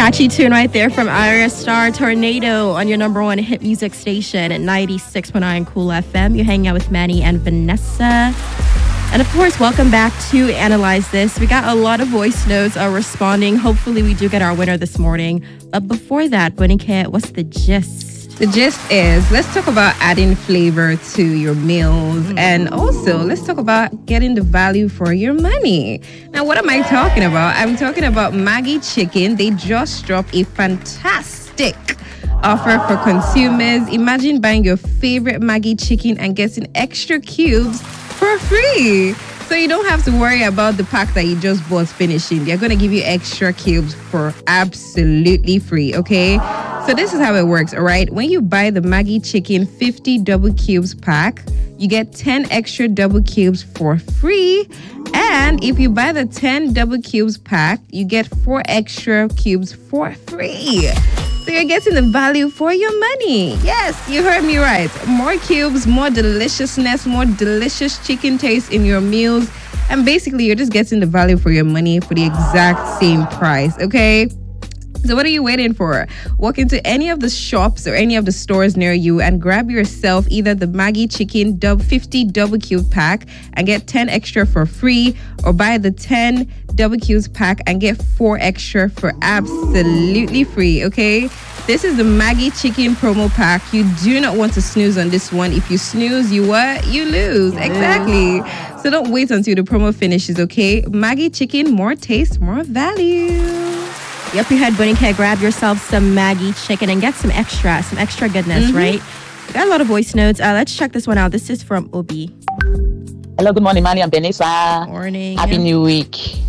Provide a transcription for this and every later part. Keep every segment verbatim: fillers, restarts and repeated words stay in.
Catchy tune right there from Arya Star, Tornado, on your number one hit music station at ninety-six point nine Cool F M. You're hanging out with Manny and Vanessa. And of course, welcome back to Analyze This. We got a lot of voice notes are responding. Hopefully we do get our winner this morning. But before that, Bonike, what's the gist? The gist is, let's talk about adding flavor to your meals. Mm. And also, let's talk about getting the value for your money. Now, what am I talking about? I'm talking about Maggi Chicken. They just dropped a fantastic offer for consumers. Imagine buying your favorite Maggi Chicken and getting extra cubes for free. So you don't have to worry about the pack that you just bought finishing. They're going to give you extra cubes for absolutely free, okay? So this is how it works, all right? When you buy the Maggi Chicken fifty double cubes pack, you get ten extra double cubes for free. And if you buy the ten double cubes pack, you get four extra cubes for free. So you're getting the value for your money. Yes, you heard me right. More cubes, more deliciousness, more delicious chicken taste in your meals. And basically, you're just getting the value for your money for the exact same price, okay? So what are you waiting for? Walk into any of the shops or any of the stores near you and grab yourself either the Maggi Chicken fifty double cube pack and get ten extra for free, or buy the ten double cubes pack and get four extra for absolutely free, okay? This is the Maggi Chicken promo pack. You do not want to snooze on this one. If you snooze, you what? You lose. Exactly. So don't wait until the promo finishes, okay? Maggi Chicken, more taste, more value. Yep, you had Bonike. Grab yourself some Maggi Chicken and get some extra, some extra goodness, mm-hmm. right? Got a lot of voice notes. Uh, let's check this one out. This is from Obi. Hello, good morning, Manny and Vanessa. Morning. Happy New Week.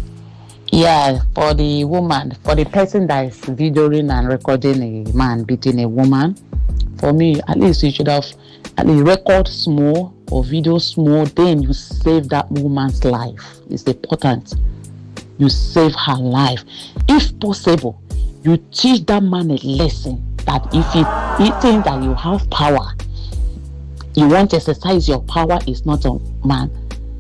Yeah, for the woman, for the person that is videoing and recording a man beating a woman, for me, at least you should have at least record small or video small, then you save that woman's life. It's important. You save her life. If possible, you teach that man a lesson that if he, he thinks that you have power, you want to exercise your power, is not a man.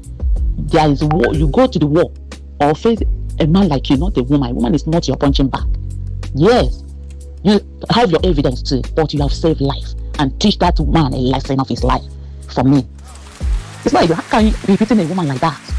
There is war. You go to the war or face a man like you, not a woman. A woman is not your punching bag. Yes, you have your evidence too, but you have saved life, and teach that man a lesson of his life. For me, it's like, how can you be beating a woman like that?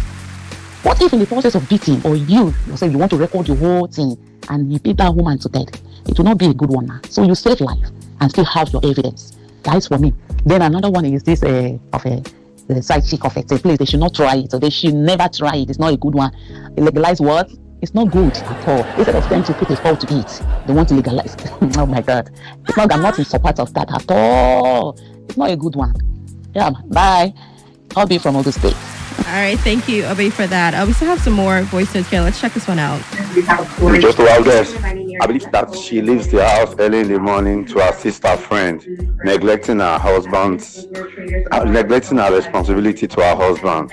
What if in the process of beating, or you yourself, you want to record the whole thing and you beat that woman to death? It will not be a good one now. So you save life and still have your evidence. That's for me. Then another one is this uh, of a the side chick of a place. They should not try it, or they should never try it. It's not a good one. Legalize what? It's not good at all. Instead of them to put a fault to it, they want to legalize. Oh my God. It's not, I'm not in support of that at all. It's not a good one. Yeah, bye. I'll be from August State. All right, thank you, Obi, for that. Uh, we still have some more voice notes here. Let's check this one out. Just a wild guess. I believe that she leaves the house early in the morning to assist her friend, neglecting her husband's, uh, neglecting her responsibility to her husband.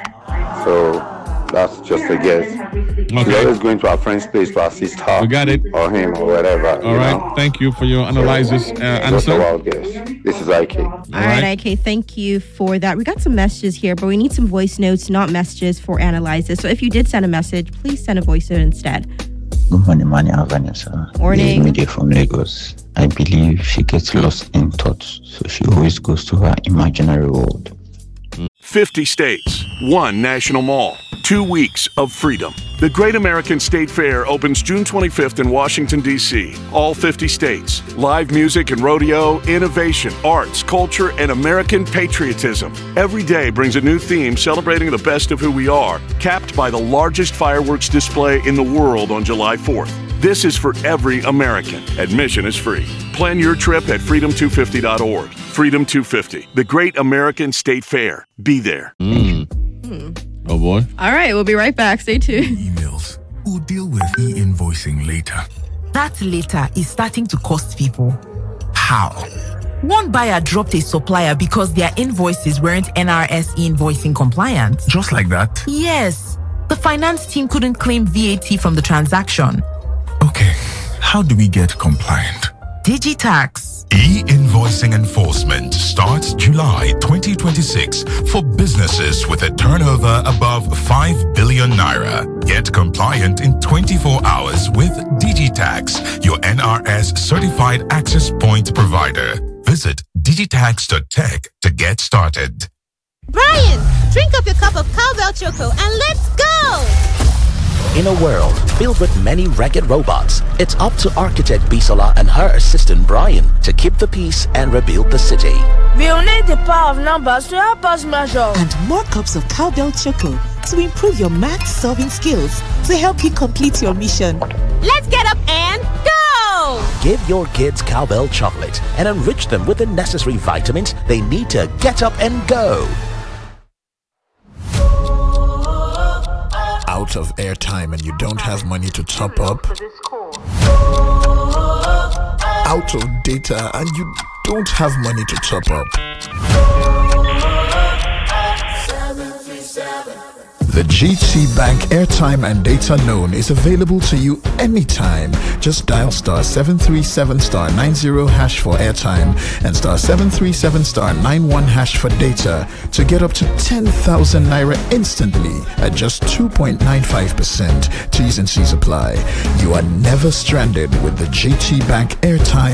So that's just a guess. Okay. She's always going to her friend's place to assist her. We got it. Or him or whatever. All right. Know? Thank you for your analysis so, uh, answer. Just a wild guess. This is I K. All, All right, I K. Thank you for that. We got some messages here, but we need some voice notes, not messages, for analysis. So if you did send a message, please send a voice note instead. Good morning, Manny and Vanessa. Morning. Media from Lagos. I believe she gets lost in thoughts, so she always goes to her imaginary world. fifty states, one national mall, two weeks of freedom. The Great American State Fair opens June twenty-fifth in Washington, D C All fifty states. Live music and rodeo, innovation, arts, culture, and American patriotism. Every day brings a new theme celebrating the best of who we are, capped by the largest fireworks display in the world on July fourth. This is for every American. Admission is free. Plan your trip at freedom two fifty dot org. Freedom two fifty, the Great American State Fair. Be there. Mm. Hmm. Oh boy. All right, we'll be right back. Stay tuned. Emails. We'll deal with e-invoicing later. That later is starting to cost people. How? One buyer dropped a supplier because their invoices weren't N R S e-invoicing compliant. Just like that? Yes. The finance team couldn't claim V A T from the transaction. Okay, how do we get compliant? Digitax. E-invoicing enforcement starts July twenty twenty-six for businesses with a turnover above five billion naira. Get compliant in twenty-four hours with Digitax, your N R S certified access point provider. Visit digitax dot tech to get started. Brian, drink up your cup of Cowbell Choco and let's go! In a world filled with many ragged robots, it's up to architect Bisola and her assistant Brian to keep the peace and rebuild the city. We'll need the power of numbers to help us measure. And more cups of Cowbell Choco to improve your math solving skills to help you complete your mission. Let's get up and go! Give your kids Cowbell chocolate and enrich them with the necessary vitamins they need to get up and go. Out of airtime and you don't have money to top up, out of data and you don't have money to top up. The G T Bank airtime and data loan is available to you anytime. Just dial star seven three seven star nine zero hash for airtime and star seven three seven star nine one hash for data to get up to ten thousand naira instantly at just two point nine five percent. T's and C's apply. You are never stranded with the G T Bank airtime